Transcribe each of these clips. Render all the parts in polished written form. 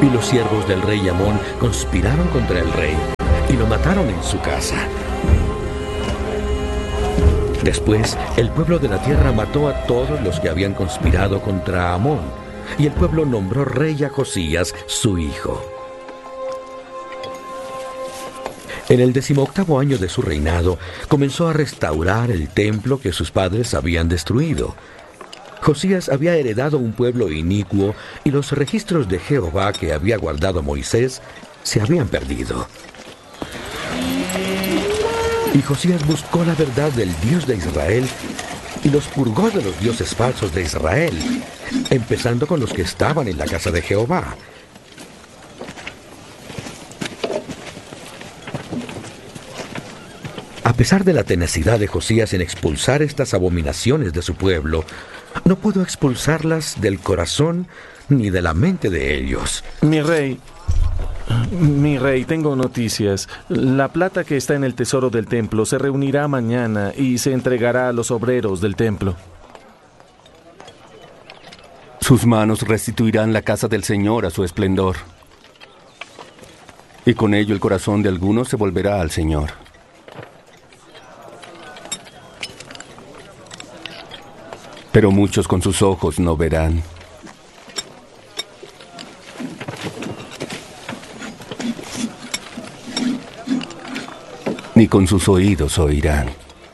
Y los siervos del rey Amón conspiraron contra el rey y lo mataron en su casa. Después, el pueblo de la tierra mató a todos los que habían conspirado contra Amón, y el pueblo nombró rey a Josías, su hijo. En el 18º año de su reinado, comenzó a restaurar el templo que sus padres habían destruido. Josías había heredado un pueblo inicuo y los registros de Jehová que había guardado Moisés se habían perdido. Y Josías buscó la verdad del Dios de Israel y los purgó de los dioses falsos de Israel, empezando con los que estaban en la casa de Jehová. A pesar de la tenacidad de Josías en expulsar estas abominaciones de su pueblo, no pudo expulsarlas del corazón ni de la mente de ellos. Mi rey, tengo noticias. La plata que está en el tesoro del templo se reunirá mañana y se entregará a los obreros del templo. Sus manos restituirán la casa del Señor a su esplendor. Y con ello el corazón de algunos se volverá al Señor. Pero muchos con sus ojos no verán. Ni con sus oídos oirán.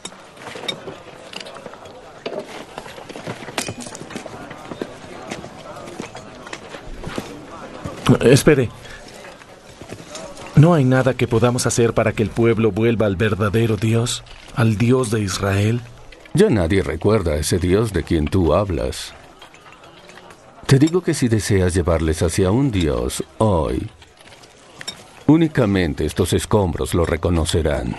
Espere. ¿No hay nada que podamos hacer para que el pueblo vuelva al verdadero Dios, al Dios de Israel? Ya nadie recuerda a ese Dios de quien tú hablas. Te digo que si deseas llevarles hacia un Dios hoy, únicamente estos escombros lo reconocerán.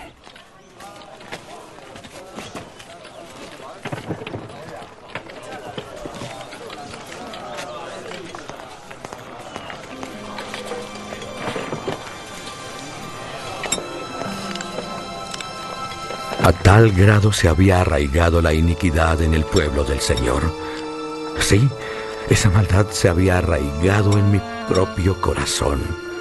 A tal grado se había arraigado la iniquidad en el pueblo del Señor. Sí, esa maldad se había arraigado en mi propio corazón.